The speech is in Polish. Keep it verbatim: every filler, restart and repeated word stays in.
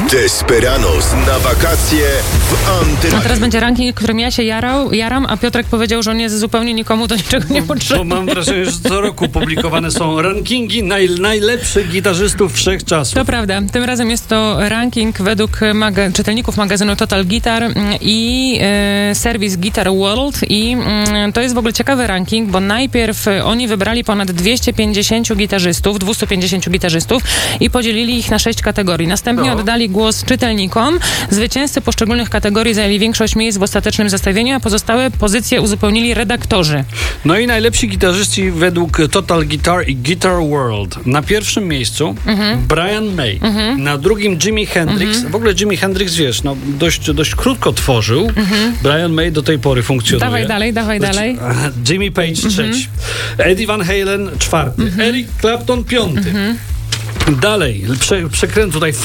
Desperados na wakacje w Antyradiu. A teraz będzie ranking, którym ja się jarał, jaram, a Piotrek powiedział, że on jest zupełnie nikomu do niczego nie potrzebny. Bo mam wrażenie, że co roku publikowane są rankingi naj, najlepszych gitarzystów wszechczasów. To prawda. Tym razem jest to ranking według maga- czytelników magazynu Total Guitar i e, serwis Guitar World i e, to jest w ogóle ciekawy ranking, bo najpierw oni wybrali ponad dwieście pięćdziesięciu gitarzystów, dwieście pięćdziesięciu gitarzystów i podzielili ich na sześć kategorii. Następnie No. oddali głos czytelnikom. Zwycięzcy poszczególnych kategorii zajęli większość miejsc w ostatecznym zestawieniu, a pozostałe pozycje uzupełnili redaktorzy. No i najlepsi gitarzyści według Total Guitar i Guitar World. Na pierwszym miejscu mhm. Brian May, mhm. na drugim Jimi Hendrix. Mhm. W ogóle Jimi Hendrix, wiesz, no dość, dość krótko tworzył. Mhm. Brian May do tej pory funkcjonuje. Dawaj dalej, dawaj Dość, dalej. Jimmy Page mhm. trzeci. Eddie Van Halen czwarty. Mhm. Eric Clapton piąty. Mhm. Dalej, prze, przekręt tutaj